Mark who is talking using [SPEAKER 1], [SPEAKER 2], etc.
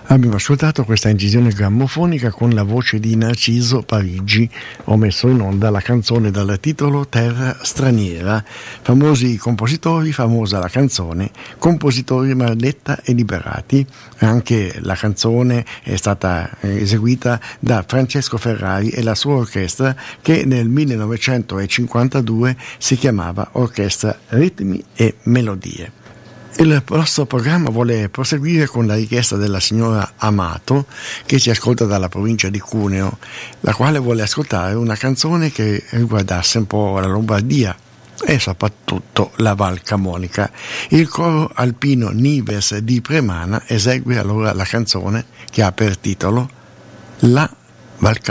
[SPEAKER 1] Abbiamo ascoltato questa incisione grammofonica con la voce di Narciso Parigi. Ho messo in onda la canzone dal titolo Terra straniera. Famosi compositori, famosa la canzone, compositori Marletta e Liberati. Anche la canzone è stata eseguita da Francesco Ferrari e la sua orchestra, che nel 1952 si chiamava Orchestra Ritmi e Melodie. Il nostro programma vuole proseguire con la richiesta della signora Amato, che ci ascolta dalla provincia di Cuneo, la quale vuole ascoltare una canzone che riguardasse un po' la Lombardia e soprattutto la Val Camonica. Il coro alpino Nives di Premana esegue allora la canzone che ha per titolo La Val Camonica.